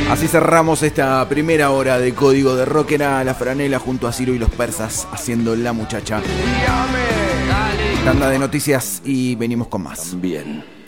Así cerramos esta primera hora de Código de Rock. Era La Franela junto a Ciro y los Persas haciendo La Muchacha. Tanda de noticias y venimos con más. Bien.